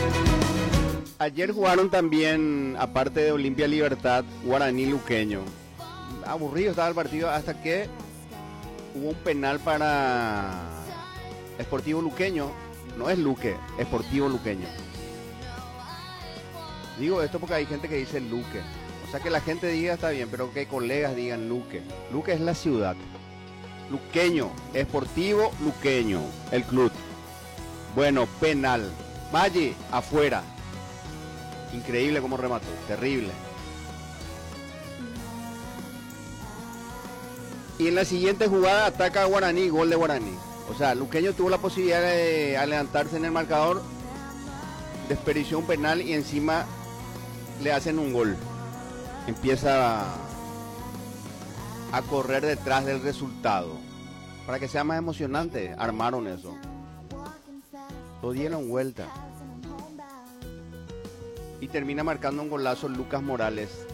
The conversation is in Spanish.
Ayer jugaron también, aparte de Olimpia Libertad, Guaraní Luqueño. Aburrido estaba el partido hasta que hubo un penal para Sportivo Luqueño. No es Luque, Sportivo Luqueño. Digo esto porque hay gente que dice Luque. O sea, que la gente diga está bien, pero que colegas digan Luque. Luque es la ciudad. Luqueño, Sportivo Luqueño, el club. Bueno, penal. Valle, afuera. Increíble cómo remató, terrible. Y en la siguiente jugada ataca a Guaraní, gol de Guaraní. O sea, Luqueño tuvo la posibilidad de adelantarse en el marcador, desperdició un penal y encima le hacen un gol. Empieza a correr detrás del resultado. Para que sea más emocionante, armaron eso. Lo dieron vuelta. Y termina marcando un golazo Lucas Morales